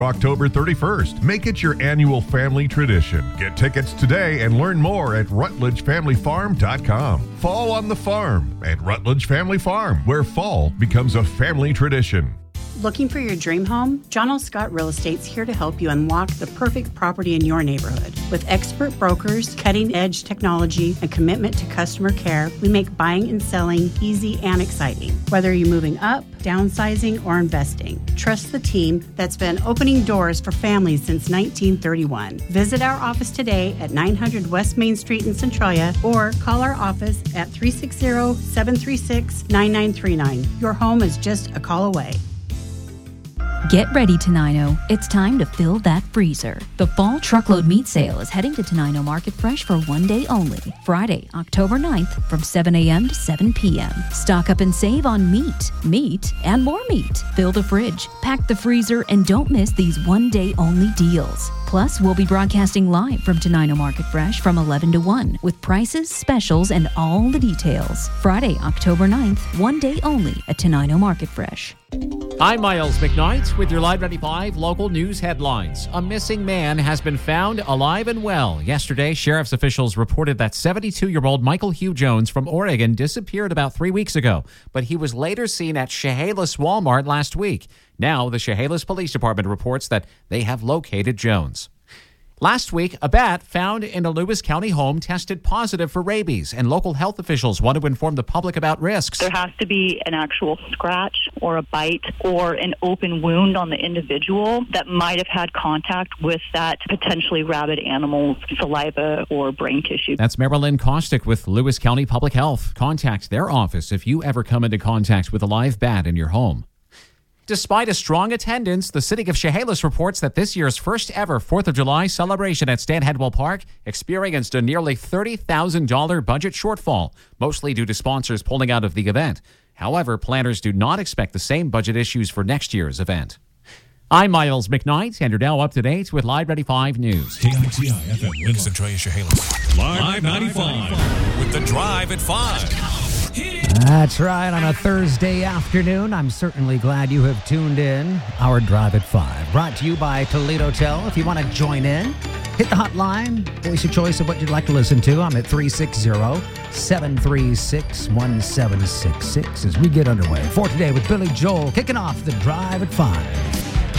October 31st. Make it your annual family tradition. Get tickets today and learn more at RutledgeFamilyFarm.com. Fall on the farm at Rutledge Family Farm, where fall becomes a family tradition. Looking for your dream home? John L. Scott Real Estate's here to help you unlock the perfect property in your neighborhood. With expert brokers, cutting-edge technology, and commitment to customer care, we make buying and selling easy and exciting. Whether you're moving up, downsizing, or investing, trust the team that's been opening doors for families since 1931. Visit our office today at 900 West Main Street in Centralia or call our office at 360-736-9939. Your home is just a call away. Get ready, Tenino. It's time to fill that freezer. The fall truckload meat sale is heading to Tenino Market Fresh for one day only. Friday, October 9th from 7 a.m. to 7 p.m. Stock up and save on meat, and more meat. Fill the fridge, pack the freezer, and don't miss these one-day only deals. Plus, we'll be broadcasting live from Tenino Market Fresh from 11 to 1 with prices, specials, and all the details. Friday, October 9th, one day only at Tenino Market Fresh. I'm Miles McKnight with your Live 95 local news headlines. A missing man has been found alive and well. Yesterday, sheriff's officials reported that 72-year-old Michael Hugh Jones from Oregon disappeared about 3 weeks ago, but he was later seen at Chehalis Walmart last week. Now, the Chehalis Police Department reports that they have located Jones. Last week, a bat found in a Lewis County home tested positive for rabies, and local health officials want to inform the public about risks. There has to be an actual scratch or a bite or an open wound on the individual that might have had contact with that potentially rabid animal's saliva or brain tissue. That's Marilyn Kostick with Lewis County Public Health. Contact their office if you ever come into contact with a live bat in your home. Despite a strong attendance, the city of Chehalis reports that this year's first ever 4th of July celebration at Stan Hedwell Park experienced a nearly $30,000 budget shortfall, mostly due to sponsors pulling out of the event. However, planners do not expect the same budget issues for next year's event. I'm Miles McKnight, and you're now up to date with Live 95 News. KITI FM, Lincoln, Centralia, Chehalis. Live 95 with The Drive at 5. That's right. On a Thursday afternoon, I'm certainly glad you have tuned in. Our Drive at 5, brought to you by Toledo Tel. If you want to join in, hit the hotline, voice your choice of what you'd like to listen to. I'm at 360-736-1766 as we get underway. For today with Billy Joel, kicking off the Drive at 5.